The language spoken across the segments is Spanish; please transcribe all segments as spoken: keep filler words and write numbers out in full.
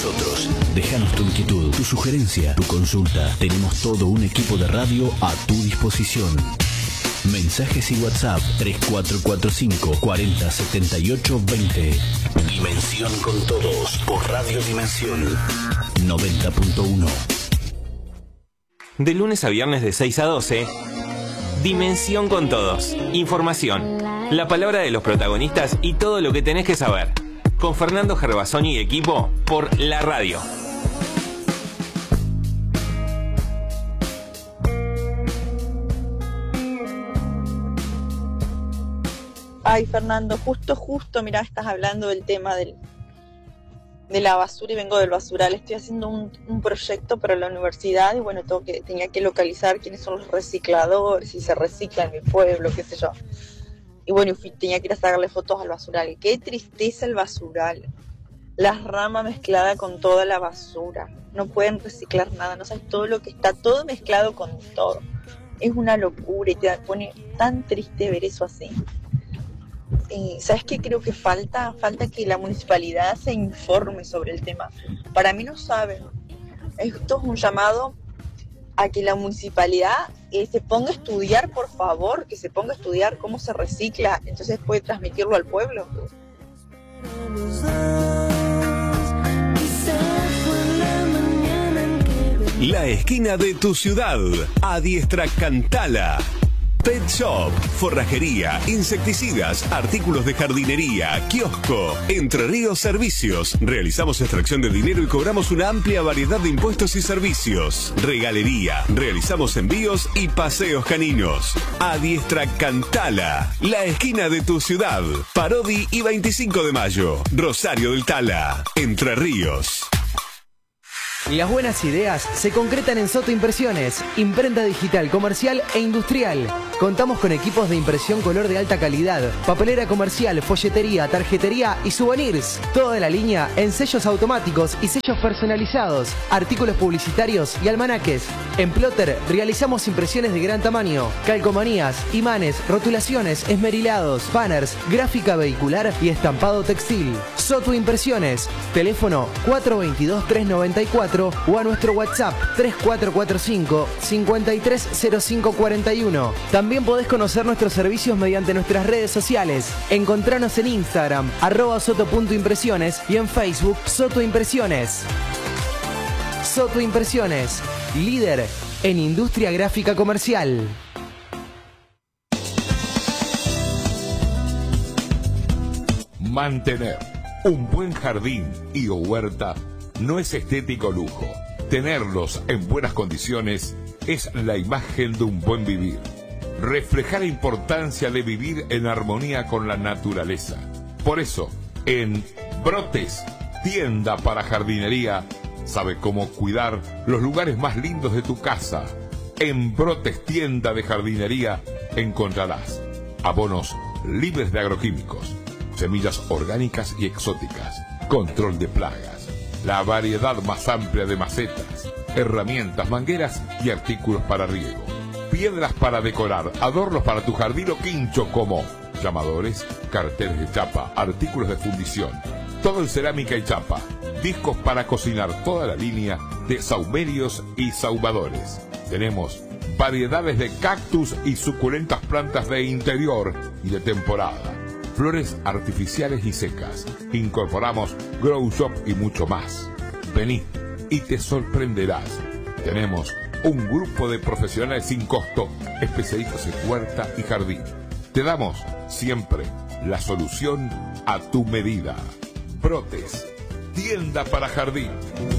Nosotros, déjanos tu inquietud, tu sugerencia, tu consulta. Tenemos todo un equipo de radio a tu disposición. Mensajes y WhatsApp tres cuatro cuatro cinco, cuarenta, setenta y ocho, veinte. Dimensión con todos por Radio Dimensión noventa punto uno. De lunes a viernes de seis a doce, Dimensión con todos. Información, la palabra de los protagonistas y todo lo que tenés que saber. Con Fernando Gervasoni y equipo por la radio. Ay, Fernando, justo, justo, mirá, estás hablando del tema del, de la basura y vengo del basural. Estoy haciendo un, un proyecto para la universidad y bueno, tengo que, tenía que localizar quiénes son los recicladores, si se recicla en mi pueblo, qué sé yo. Y bueno, fui, tenía que ir a sacarle fotos al basural. Qué tristeza el basural. Las ramas mezcladas con toda la basura. No pueden reciclar nada, no sabes todo lo que está, todo mezclado con todo. Es una locura y te pone tan triste ver eso así. Eh, ¿Sabes qué creo que falta? Falta que la municipalidad se informe sobre el tema. Para mí no saben. Esto es un llamado a que la municipalidad eh, se ponga a estudiar, por favor, que se ponga a estudiar cómo se recicla, entonces puede transmitirlo al pueblo. La esquina de tu ciudad, Adiestra Cantala. Pet Shop, forrajería, insecticidas, artículos de jardinería, kiosco, Entre Ríos Servicios. Realizamos extracción de dinero y cobramos una amplia variedad de impuestos y servicios. Regalería, realizamos envíos y paseos caninos. Adiestra Cantala, la esquina de tu ciudad. Parodi y veinticinco de mayo, Rosario del Tala, Entre Ríos. Las buenas ideas se concretan en Soto Impresiones, imprenta digital, comercial e industrial. Contamos con equipos de impresión color de alta calidad, papelera comercial, folletería, tarjetería y souvenirs. Toda la línea en sellos automáticos y sellos personalizados, artículos publicitarios y almanaques. En Plotter realizamos impresiones de gran tamaño, calcomanías, imanes, rotulaciones, esmerilados, banners, gráfica vehicular y estampado textil. Soto Impresiones, teléfono cuatro dos dos, tres nueve cuatro o a nuestro WhatsApp tres cuatro cuatro cinco, cinco tres cero cinco cuatro uno. También podés conocer nuestros servicios mediante nuestras redes sociales. Encontranos en Instagram, arroba soto.impresiones y en Facebook, Soto Impresiones. Soto Impresiones, líder en industria gráfica comercial. Mantener un buen jardín y o huerta no es estético lujo. Tenerlos en buenas condiciones es la imagen de un buen vivir. Refleja la importancia de vivir en armonía con la naturaleza. Por eso, en Brotes, tienda para jardinería, sabe cómo cuidar los lugares más lindos de tu casa. En Brotes, tienda de jardinería, encontrarás abonos libres de agroquímicos, semillas orgánicas y exóticas, control de plagas, la variedad más amplia de macetas, herramientas, mangueras y artículos para riego, piedras para decorar, adornos para tu jardín o quincho como llamadores, carteles de chapa, artículos de fundición, todo en cerámica y chapa, discos para cocinar, toda la línea de saumerios y saumadores. Tenemos variedades de cactus y suculentas plantas de interior y de temporada, flores artificiales y secas. Incorporamos grow shop y mucho más. Vení y te sorprenderás. Tenemos un grupo de profesionales sin costo, especialistas en huerta y jardín. Te damos siempre la solución a tu medida. Brotes, tienda para jardín.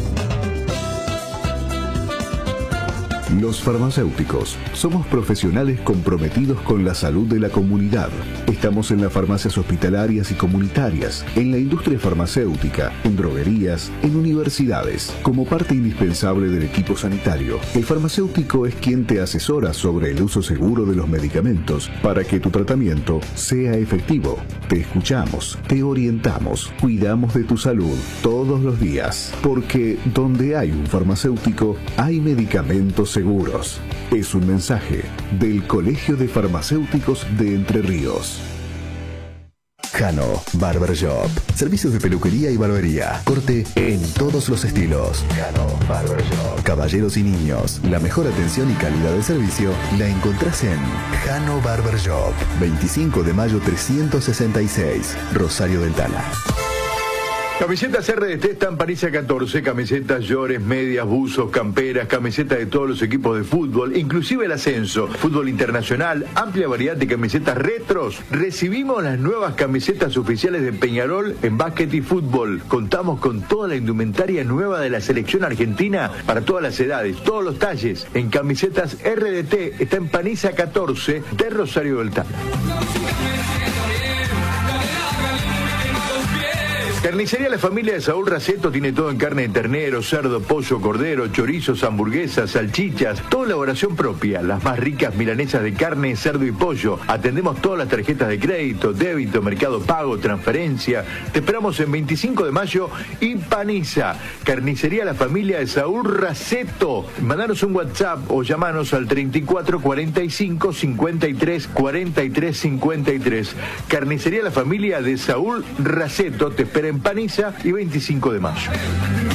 Los farmacéuticos somos profesionales comprometidos con la salud de la comunidad. Estamos en las farmacias hospitalarias y comunitarias, en la industria farmacéutica, en droguerías, en universidades. Como parte indispensable del equipo sanitario, el farmacéutico es quien te asesora sobre el uso seguro de los medicamentos para que tu tratamiento sea efectivo. Te escuchamos, te orientamos, cuidamos de tu salud todos los días, porque donde hay un farmacéutico, hay medicamentos seguros. Seguros. Es un mensaje del Colegio de Farmacéuticos de Entre Ríos. Jano Barber Shop. Servicios de peluquería y barbería. Corte en todos los estilos. Jano Barber Shop. Caballeros y niños. La mejor atención y calidad de servicio la encontrás en Jano Barber Shop. veinticinco de mayo trescientos sesenta y seis. Rosario del Tala. Camisetas R D T están Panisa catorce, camisetas, llores, medias, buzos, camperas, camisetas de todos los equipos de fútbol, inclusive el ascenso, fútbol internacional, amplia variedad de camisetas retros. Recibimos las nuevas camisetas oficiales de Peñarol en básquet y fútbol. Contamos con toda la indumentaria nueva de la selección argentina para todas las edades, todos los talles. En camisetas R D T está en Panisa catorce de Rosario del Tala. Carnicería La Familia de Saúl Raceto tiene todo en carne de ternero, cerdo, pollo, cordero, chorizos, hamburguesas, salchichas, toda elaboración propia, las más ricas milanesas de carne, cerdo y pollo. Atendemos todas las tarjetas de crédito, débito, mercado pago, transferencia. Te esperamos en veinticinco de mayo y Panisa. Carnicería La Familia de Saúl Raceto. Mandanos un WhatsApp o llamanos al treinta y cuatro cuarenta y cinco cincuenta y tres cuarenta y tres cincuenta y tres. Carnicería La Familia de Saúl Raceto te espera en Panisa y veinticinco de mayo.